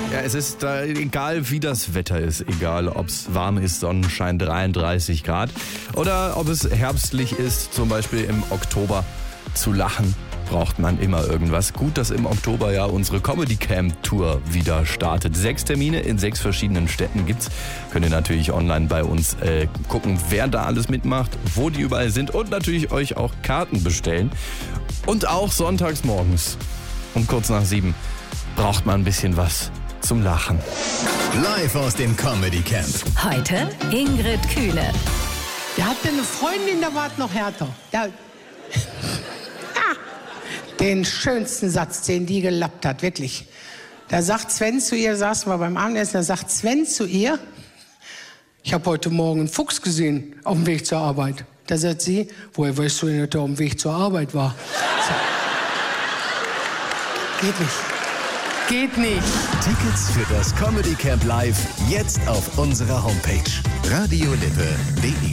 Ja, es ist egal, wie das Wetter ist, egal, ob es warm ist, Sonnenschein 33 Grad oder ob es herbstlich ist, zum Beispiel im Oktober. Zu lachen braucht man immer irgendwas. Gut, dass im Oktober ja unsere Comedy Camp Tour wieder startet. 6 Termine in 6 verschiedenen Städten gibt's. Könnt ihr natürlich online bei uns gucken, wer da alles mitmacht, wo die überall sind und natürlich euch auch Karten bestellen. Und auch sonntags morgens um kurz nach 7 braucht man ein bisschen was zum Lachen. Live aus dem Comedy Camp. Heute Ingrid Kühne. Der hatte eine Freundin, da war es noch härter. Den schönsten Satz, den die gelappt hat, wirklich. Da sagt Sven zu ihr, saßen wir beim Abendessen, da sagt Sven zu ihr, ich habe heute Morgen einen Fuchs gesehen auf dem Weg zur Arbeit. Da sagt sie, woher weißt du denn, dass er auf dem Weg zur Arbeit war? So. Geht nicht. Geht nicht. Tickets für das Comedy Camp Live jetzt auf unserer Homepage radiolippe.de.